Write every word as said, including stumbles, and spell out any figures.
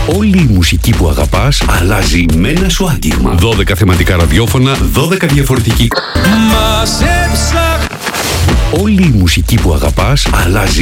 Όλη η μουσική που αγαπάς αλλάζει με ένα σου άγγιγμα. δώδεκα θεματικά ραδιόφωνα, δώδεκα διαφορετικοί. Μαζέψα. Όλη η μουσική που αγαπάς αλλάζει